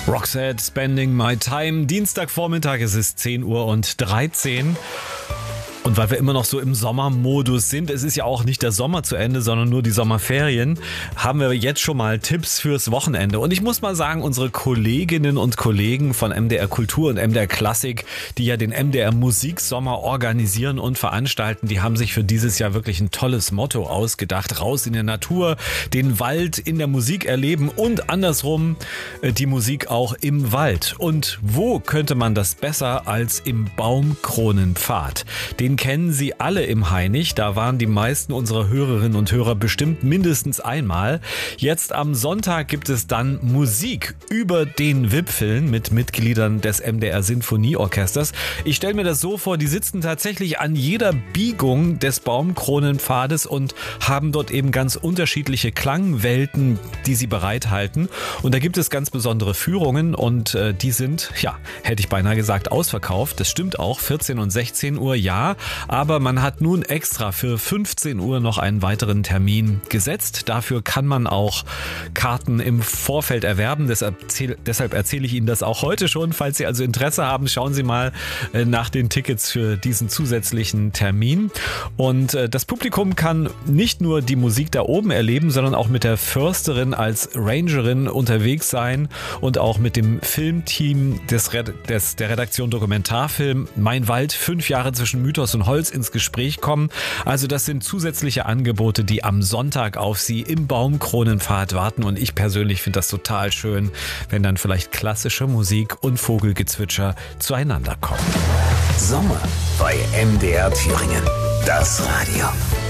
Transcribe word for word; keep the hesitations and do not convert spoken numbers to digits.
Roxette, Spending My Time. Dienstagvormittag, es ist zehn Uhr und dreizehn. Und weil wir immer noch so im Sommermodus sind, es ist ja auch nicht der Sommer zu Ende, sondern nur die Sommerferien, haben wir jetzt schon mal Tipps fürs Wochenende. Und ich muss mal sagen, unsere Kolleginnen und Kollegen von M D R Kultur und M D R Klassik, die ja den M D R Musiksommer organisieren und veranstalten, die haben sich für dieses Jahr wirklich ein tolles Motto ausgedacht. Raus in der Natur, den Wald in der Musik erleben und andersrum die Musik auch im Wald. Und wo könnte man das besser als im Baumkronenpfad? Den kennen Sie alle im Hainich. Da waren die meisten unserer Hörerinnen und Hörer bestimmt mindestens einmal. Jetzt am Sonntag gibt es dann Musik über den Wipfeln mit Mitgliedern des M D R Sinfonieorchesters. Ich stelle mir das so vor, die sitzen tatsächlich an jeder Biegung des Baumkronenpfades und haben dort eben ganz unterschiedliche Klangwelten, die sie bereithalten. Und da gibt es ganz besondere Führungen und äh, die sind, ja, hätte ich beinahe gesagt, ausverkauft. Das stimmt auch, vierzehn und sechzehn Uhr, ja. Aber man hat nun extra für fünfzehn Uhr noch einen weiteren Termin gesetzt. Dafür kann man auch Karten im Vorfeld erwerben. Deshalb, deshalb erzähle ich Ihnen das auch heute schon. Falls Sie also Interesse haben, schauen Sie mal nach den Tickets für diesen zusätzlichen Termin. Und das Publikum kann nicht nur die Musik da oben erleben, sondern auch mit der Försterin als Rangerin unterwegs sein und auch mit dem Filmteam des, des, der Redaktion Dokumentarfilm Mein Wald, fünf Jahre zwischen Mythos und Holz ins Gespräch kommen. Also das sind zusätzliche Angebote, die am Sonntag auf Sie im Baumkronenpfad warten und ich persönlich finde das total schön, wenn dann vielleicht klassische Musik und Vogelgezwitscher zueinander kommen. Sommer bei M D R Thüringen. Das Radio.